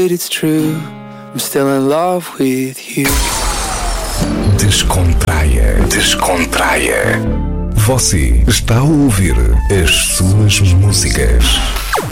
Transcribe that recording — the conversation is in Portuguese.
It's true, I'm still in love with you. Descontraia, descontraia. Você está a ouvir as suas músicas.